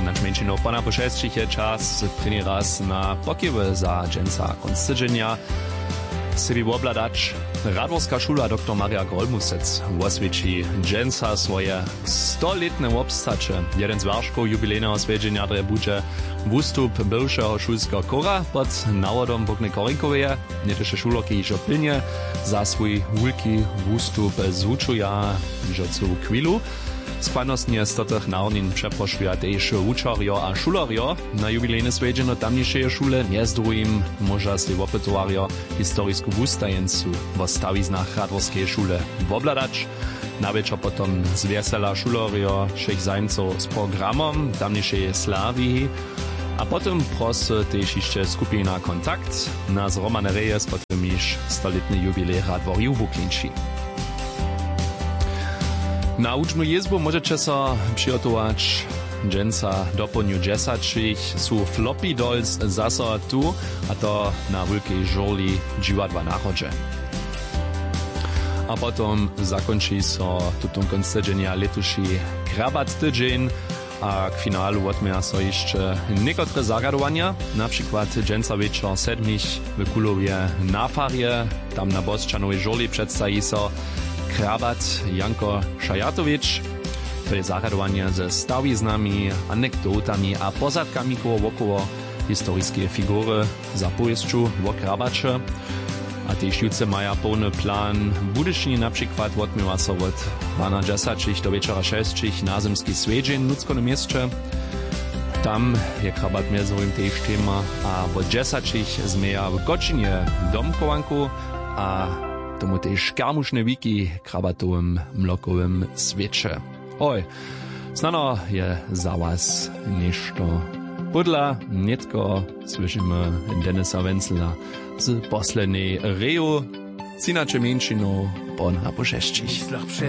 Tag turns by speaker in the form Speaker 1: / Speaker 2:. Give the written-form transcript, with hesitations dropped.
Speaker 1: Financz menšinov pana po 6 je čas první raz na pokiewe za dženca konc tydzienia. Sebi obladać Radworska šula dr. Maria Grolmusec osvědčí dženca svoje 100-letne obstače. Jeden z warškov jubilejného svedženia dre bude wustup bywšeho šulského kora pod návodom Bogny Korinkoveje. Nieteže šuloky již opilnie za svůj wulki wustup zvučuja žocu kvilu. Składnostnie z tych narodnin przeproszuje też uczorio a szulorio na jubilejne svedženo tamniejszej szule, między drugim może się opytowario historysku wustajencu w stawiznach Radworskiej szule obladać. Na wieczór potom zwiesela szulorio všech zajmców z programom tamniejszej Slawii, a potem prosy też jeszcze skupina Kontakt na zromane reje z potem już 100-letny jubilej Radworiu w Uklinci. Na ucznu jezbu możecie so przygotować dżęca do poniu 10 su floppy dolls zaso tu, a to na wielkiej żoli dziwadła na chodzie. A potem zakończy so tutą końcedzenia letuszy krabat tydzień, a k finalu odmieja so jeszcze niektóre zagadowania, na przykład dżęca wieczor 7 w Kulowie na farie, tam na Bosčanowej żoli przedstawi so krabat Janko Šajatovič. To je zahradowanie ze stawiznami, anekdotami a pozadkami wokoło historiskie figury za powieściu o krabacze. A też jutce maja pełny plan budyszni, na przykład odmiewa so od 12 do wieczora 6 na zemski svedźeń w Nuckonym mieście. Tam je krabat między innymi też tema, a od 10 zmieja w Gočinie domkowanku, a tomu też karmušne wiki krabatowym mlokowym świecze. Oj, znano je za was nieszto budla, nietko słyszymy Denisa Wenzela z poslednej reju, cinacze mieńczyną po na poszeszczich.